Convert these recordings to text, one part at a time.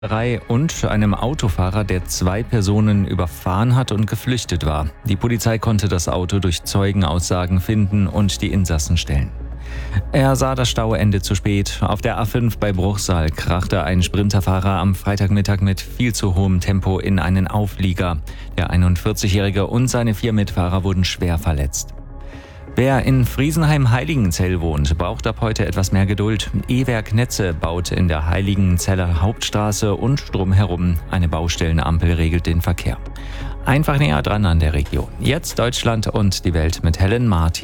Und einem Autofahrer, der 2 Personen überfahren hat und geflüchtet war. Die Polizei konnte das Auto durch Zeugenaussagen finden und die Insassen stellen. Er sah das Stauende zu spät. Auf der A5 bei Bruchsal krachte ein Sprinterfahrer am Freitagmittag mit viel zu hohem Tempo in einen Auflieger. Der 41-Jährige und seine 4 Mitfahrer wurden schwer verletzt. Wer in Friesenheim-Heiligenzell wohnt, braucht ab heute etwas mehr Geduld. E-Werk Netze baut in der Heiligenzeller Hauptstraße und drumherum eine Baustellenampel regelt den Verkehr. Einfach näher dran an der Region. Jetzt Deutschland und die Welt mit Helen Marti.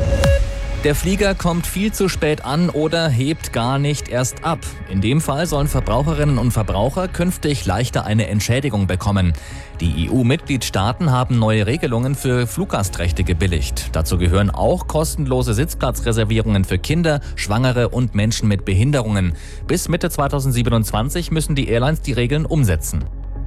Der Flieger kommt viel zu spät an oder hebt gar nicht erst ab. In dem Fall sollen Verbraucherinnen und Verbraucher künftig leichter eine Entschädigung bekommen. Die EU-Mitgliedstaaten haben neue Regelungen für Fluggastrechte gebilligt. Dazu gehören auch kostenlose Sitzplatzreservierungen für Kinder, Schwangere und Menschen mit Behinderungen. Bis Mitte 2027 müssen die Airlines die Regeln umsetzen.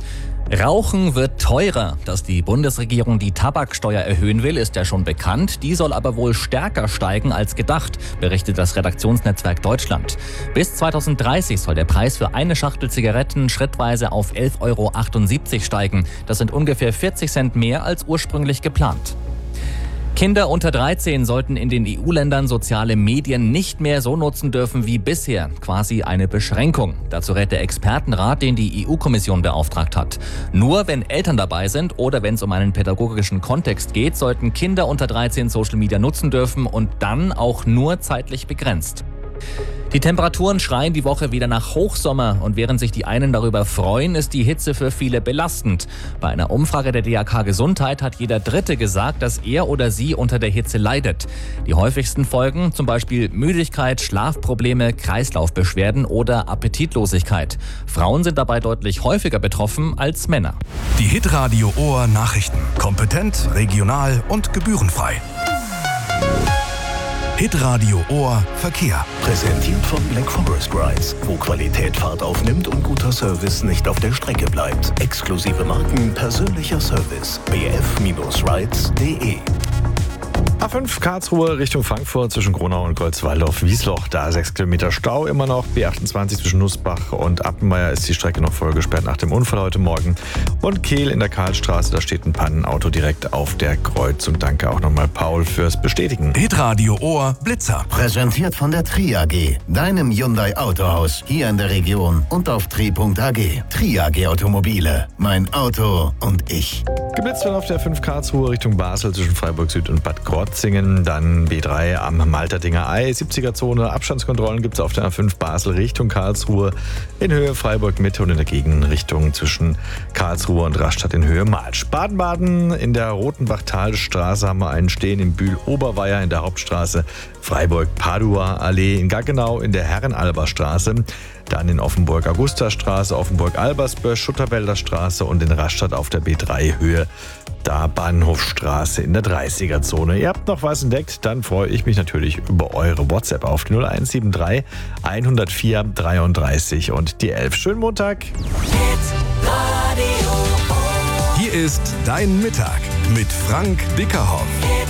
Rauchen wird teurer. Dass die Bundesregierung die Tabaksteuer erhöhen will, ist ja schon bekannt. Die soll aber wohl stärker steigen als gedacht, berichtet das Redaktionsnetzwerk Deutschland. Bis 2030 soll der Preis für eine Schachtel Zigaretten schrittweise auf 11,78 € steigen. Das sind ungefähr 40 Cent mehr als ursprünglich geplant. Kinder unter 13 sollten in den EU-Ländern soziale Medien nicht mehr so nutzen dürfen wie bisher. Quasi eine Beschränkung. Dazu rät der Expertenrat, den die EU-Kommission beauftragt hat. Nur wenn Eltern dabei sind oder wenn es um einen pädagogischen Kontext geht, sollten Kinder unter 13 Social Media nutzen dürfen und dann auch nur zeitlich begrenzt. Die Temperaturen schreien die Woche wieder nach Hochsommer und während sich die einen darüber freuen, ist die Hitze für viele belastend. Bei einer Umfrage der DAK Gesundheit hat jeder Dritte gesagt, dass er oder sie unter der Hitze leidet. Die häufigsten Folgen, zum Beispiel Müdigkeit, Schlafprobleme, Kreislaufbeschwerden oder Appetitlosigkeit. Frauen sind dabei deutlich häufiger betroffen als Männer. Die Hitradio Ohr Nachrichten. Kompetent, regional und gebührenfrei. Hitradio Ohr Verkehr. Präsentiert von Black Forest Rides, wo Qualität Fahrt aufnimmt und guter Service nicht auf der Strecke bleibt. Exklusive Marken, persönlicher Service. bf-rides.de. A5 Karlsruhe Richtung Frankfurt zwischen Gronau und Kreuzwaldorf-Wiesloch. Da 6 Kilometer Stau immer noch. B28 zwischen Nussbach und Appenweier ist die Strecke noch voll gesperrt nach dem Unfall heute Morgen. Und Kehl in der Karlstraße, da steht ein Pannenauto direkt auf der Kreuzung. Danke auch nochmal Paul fürs Bestätigen. Hitradio Ohr Blitzer. Präsentiert von der Tri AG, deinem Hyundai Autohaus hier in der Region und auf tri.ag. Tri AG Automobile, mein Auto und ich. Geblitzt wird auf der 5 Karlsruhe Richtung Basel zwischen Freiburg Süd und Bad Krotzingen. Dann B3 am Malterdinger Ei, 70er-Zone. Abstandskontrollen gibt es auf der A5 Basel Richtung Karlsruhe in Höhe Freiburg Mitte und in der Gegenrichtung zwischen Karlsruhe und Rastatt in Höhe Marsch. Baden-Baden in der Rotenbachtalstraße haben wir einen Stehen in Bühl-Oberweier in der Hauptstraße. Freiburg-Padua-Allee in Gaggenau in der Herrenalberstraße. Dann in Offenburg Augustastraße, Offenburg-Albersbösch, Schutterwälder Straße und in Rastatt auf der B3 Höhe da Bahnhofstraße in der 30er-Zone. Ihr habt noch was entdeckt, dann freue ich mich natürlich über eure WhatsApp auf die 0173 104 33 und die 11. Schönen Montag. Hier ist Dein Mittag mit Frank Bickerhoff.